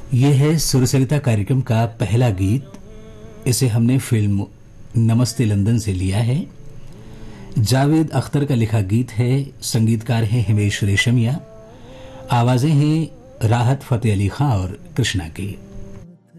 ये है सुरसरिता कार्यक्रम का पहला गीत। इसे हमने फिल्म नमस्ते लंदन से लिया है। जावेद अख्तर का लिखा गीत है, संगीतकार हैं हिमेश रेशमिया, आवाजें हैं राहत फतेह अली खां और कृष्णा की।